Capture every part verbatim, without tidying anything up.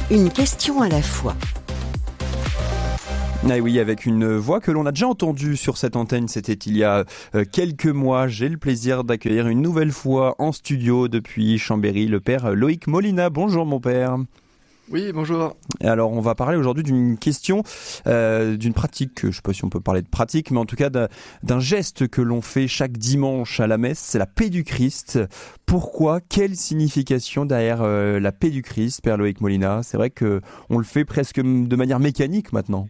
Une question à la fois. Ah oui, avec une voix que l'on a déjà entendue sur cette antenne, c'était il y a euh, quelques mois. J'ai le plaisir d'accueillir une nouvelle fois en studio depuis Chambéry le père Loïc Molina. Bonjour mon père. Oui, bonjour. Alors on va parler aujourd'hui d'une question, euh, d'une pratique, je ne sais pas si on peut parler de pratique, mais en tout cas d'un, d'un geste que l'on fait chaque dimanche à la messe, c'est la paix du Christ. Pourquoi ? Quelle signification derrière euh, la paix du Christ, père Loïc Molina ? C'est vrai qu'on le fait presque de manière mécanique maintenant.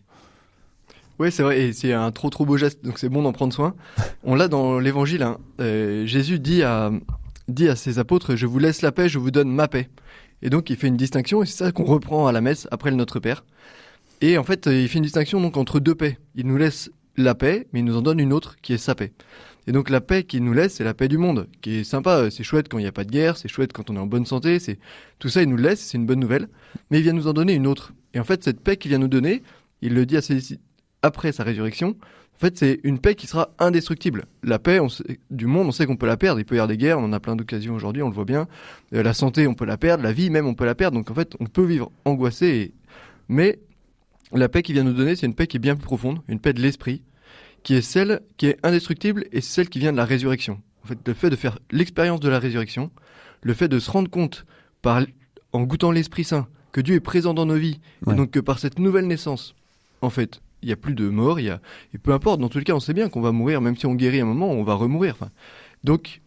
Oui, c'est vrai, et c'est un trop trop beau geste, donc c'est bon d'en prendre soin. On l'a dans l'évangile, hein. euh, Jésus dit à, dit à ses apôtres, je vous laisse la paix, je vous donne ma paix. Et donc il fait une distinction, et c'est ça qu'on reprend à la messe après le Notre Père. Et en fait, il fait une distinction donc entre deux paix. Il nous laisse la paix, mais il nous en donne une autre qui est sa paix. Et donc la paix qu'il nous laisse, c'est la paix du monde, qui est sympa, c'est chouette quand il n'y a pas de guerre, c'est chouette quand on est en bonne santé, c'est tout ça il nous le laisse, c'est une bonne nouvelle. Mais il vient nous en donner une autre. Et en fait, cette paix qu'il vient nous donner, il le dit à ses après sa résurrection, en fait, c'est une paix qui sera indestructible. La paix on sait, du monde, on sait qu'on peut la perdre. Il peut y avoir des guerres, on en a plein d'occasions aujourd'hui, on le voit bien. Euh, la santé, on peut la perdre. La vie même, on peut la perdre. Donc en fait, on peut vivre angoissé. Et... Mais la paix qu'il vient nous donner, c'est une paix qui est bien plus profonde, une paix de l'esprit, qui est celle qui est indestructible et c'est celle qui vient de la résurrection. En fait, le fait de faire l'expérience de la résurrection, le fait de se rendre compte, par, en goûtant l'Esprit Saint, que Dieu est présent dans nos vies, ouais. Et donc que par cette nouvelle naissance, en fait, il n'y a plus de mort, il y a... et peu importe, dans tous les cas, on sait bien qu'on va mourir, même si on guérit un moment, on va remourir. Enfin, donc,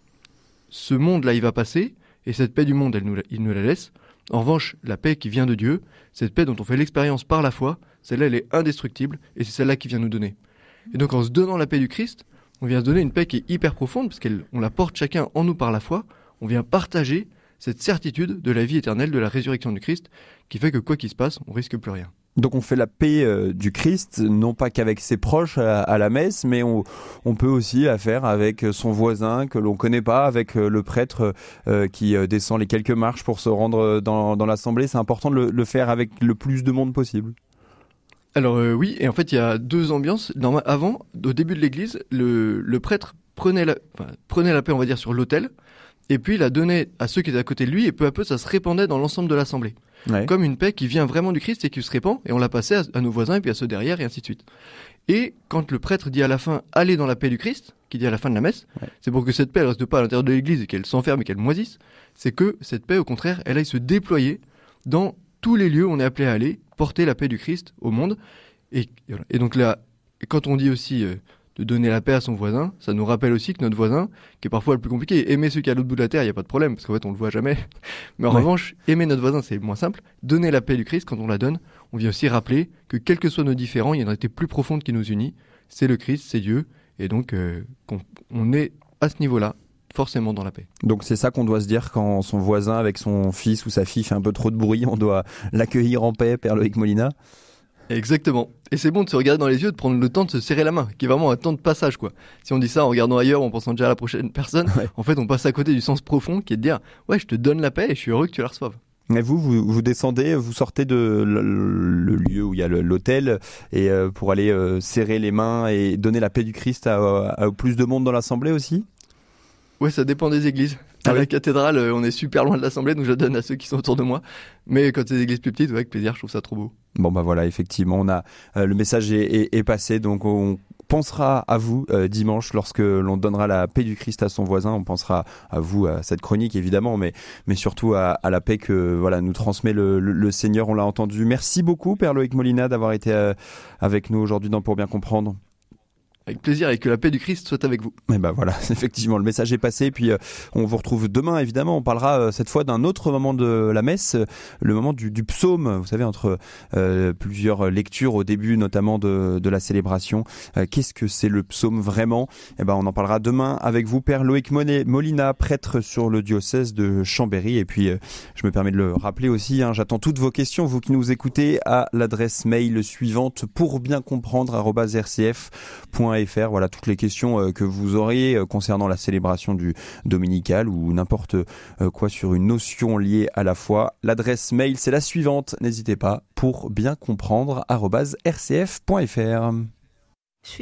ce monde-là, il va passer, et cette paix du monde, elle nous la... il nous la laisse. En revanche, la paix qui vient de Dieu, cette paix dont on fait l'expérience par la foi, celle-là, elle est indestructible, et c'est celle-là qui vient nous donner. Et donc, en se donnant la paix du Christ, on vient se donner une paix qui est hyper profonde, parce qu'on la porte chacun en nous par la foi, on vient partager cette certitude de la vie éternelle, de la résurrection du Christ, qui fait que quoi qu'il se passe, on risque plus rien. Donc on fait la paix euh, du Christ, non pas qu'avec ses proches à, à la messe, mais on, on peut aussi la faire avec son voisin que l'on connaît pas, avec euh, le prêtre euh, qui euh, descend les quelques marches pour se rendre dans, dans l'assemblée. C'est important de le, le faire avec le plus de monde possible. Alors euh, oui, et en fait il y a deux ambiances. Dans, avant, au début de l'église, le, le prêtre prenait la, enfin, prenait la paix, on va dire, sur l'autel, et puis il la donnait à ceux qui étaient à côté de lui, et peu à peu ça se répandait dans l'ensemble de l'assemblée. Ouais. Comme une paix qui vient vraiment du Christ et qui se répand, et on la passait à, à nos voisins et puis à ceux derrière, et ainsi de suite. Et quand le prêtre dit à la fin « Allez dans la paix du Christ », qui dit à la fin de la messe, ouais. C'est pour que cette paix ne reste pas à l'intérieur de l'église et qu'elle s'enferme et qu'elle moisisse, c'est que cette paix, au contraire, elle aille se déployer dans tous les lieux où on est appelé à aller, porter la paix du Christ au monde. Et, et donc là, quand on dit aussi euh, de donner la paix à son voisin, ça nous rappelle aussi que notre voisin, qui est parfois le plus compliqué, aimer ceux qui sont à l'autre bout de la terre, il n'y a pas de problème, parce qu'en fait on le voit jamais. Mais en ouais. revanche, aimer notre voisin, c'est moins simple. Donner la paix du Christ, quand on la donne, on vient aussi rappeler que quels que soient nos différends, il y a une réalité plus profonde qui nous unit. C'est le Christ, c'est Dieu. Et donc, euh, qu'on, on est à ce niveau-là, forcément dans la paix. Donc c'est ça qu'on doit se dire quand son voisin, avec son fils ou sa fille, fait un peu trop de bruit, on doit l'accueillir en paix, père Loïc Molina. Exactement. Et c'est bon de se regarder dans les yeux, de prendre le temps de se serrer la main, qui est vraiment un temps de passage, quoi. Si on dit ça en regardant ailleurs, en pensant déjà à la prochaine personne, ouais. En fait, on passe à côté du sens profond qui est de dire, ouais, je te donne la paix et je suis heureux que tu la reçoives. Et vous, vous, vous descendez, vous sortez de le, le lieu où il y a le, l'hôtel et euh, pour aller euh, serrer les mains et donner la paix du Christ à, à, à plus de monde dans l'assemblée aussi ? Ouais, ça dépend des églises. À ah la oui. cathédrale, on est super loin de l'assemblée, donc je donne à ceux qui sont autour de moi. Mais quand c'est des églises plus petites, ouais, avec plaisir, je trouve ça trop beau. Bon bah voilà, effectivement, on a euh, le message est, est, est passé, donc on pensera à vous euh, dimanche lorsque l'on donnera la paix du Christ à son voisin. On pensera à vous, à cette chronique évidemment, mais mais surtout à, à la paix que voilà nous transmet le, le, le Seigneur. On l'a entendu. Merci beaucoup, père Loïc Molina, d'avoir été euh, avec nous aujourd'hui dans Pour bien comprendre. Avec plaisir et que la paix du Christ soit avec vous. Et ben voilà, effectivement, le message est passé. Puis euh, on vous retrouve demain, évidemment. On parlera euh, cette fois d'un autre moment de la messe, euh, le moment du, du psaume. Vous savez, entre euh, plusieurs lectures au début, notamment de, de la célébration. Euh, qu'est-ce que c'est le psaume vraiment ? Et ben on en parlera demain avec vous, père Loïc Molina, prêtre sur le diocèse de Chambéry. Et puis, euh, je me permets de le rappeler aussi. Hein, j'attends toutes vos questions, vous qui nous écoutez, à l'adresse mail suivante pour bien comprendre arobase r c f point f r. Voilà toutes les questions que vous auriez concernant la célébration du dominical ou n'importe quoi sur une notion liée à la foi. L'adresse mail, c'est la suivante. N'hésitez pas pour bien comprendre arobase r c f point f r.